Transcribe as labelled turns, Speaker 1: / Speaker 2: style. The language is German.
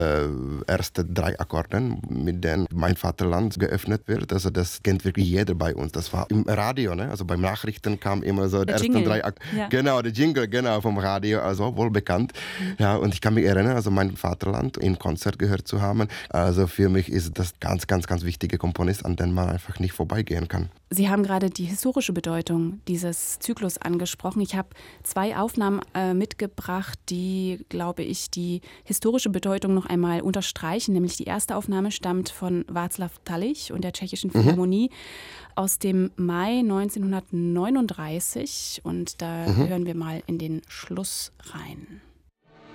Speaker 1: ersten 3 Akkorden, mit denen mein Vaterland geöffnet wird. Also das kennt wirklich jeder bei uns. Das war im Radio, ne? Also beim Nachrichten kam immer so die ersten 3 Akkorde. Ja. Genau, der Jingle, genau, vom Radio, also wohl bekannt. Ja, und ich kann mich erinnern, also mein Vaterland im Konzert gehört zu haben. Also für mich ist das ganz, ganz, ganz wichtige Komponist, an den man einfach nicht vorbeigehen kann.
Speaker 2: Sie haben gerade die historische Bedeutung dieses Zyklus angesprochen. Ich habe 2 Aufnahmen mitgebracht, die, glaube ich, die historische Bedeutung noch einmal unterstreichen. Nämlich die erste Aufnahme stammt von Václav Talich und der Tschechischen Philharmonie aus dem Mai 1939. Und da hören wir mal in den Schluss rein.